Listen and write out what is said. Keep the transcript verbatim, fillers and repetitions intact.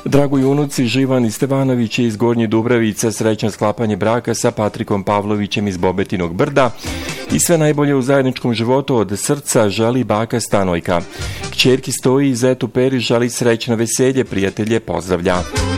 Dragoj unuci Živan i Stevanović iz Gornje Dubravice, srećno sklapanje braka sa Patrikom Pavlovićem iz Bobetinog Brda i sve najbolje u zajedničkom životu od srca želi baka Stanojka. Kćerki Stoji i zetu Peri želi srećno veselje, prijatelje pozdravlja.